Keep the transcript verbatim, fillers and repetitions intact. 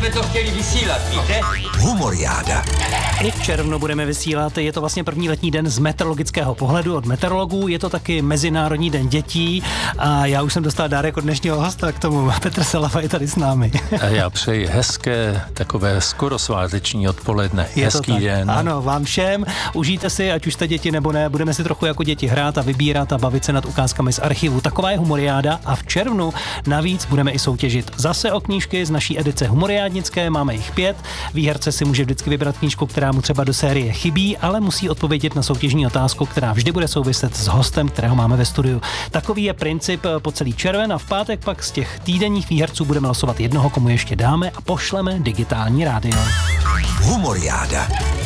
jsme to chtěli vysílat, víte? Humoriáda. I v červnu budeme vysílat, je to vlastně první letní den z meteorologického pohledu od meteorologů, je to taky Mezinárodní den dětí a já už jsem dostal dárek od dnešního hosta k tomu. Petr Selava je tady s námi. A já přeji hezké, takové skoro sváteční odpoledne. Je Hezký den. Ano, vám všem. Užijte si, ať už jste děti nebo ne, budeme si trochu jako děti hrát a vybírat a bavit se nad ukázkami z archivu. Taková je Humoriáda a v červnu navíc budeme i soutěžit zase o knížky z naší edice humoriádnické, máme jich pět. Výherce si může vždycky vybrat knížku, která mu třeba do série chybí, ale musí odpovědět na soutěžní otázku, která vždy bude souviset s hostem, kterého máme ve studiu. Takový je princip po celý červen a v pátek pak z těch týdenních výherců budeme losovat jednoho, komu ještě dáme a pošleme digitální rádio. Humoriáda.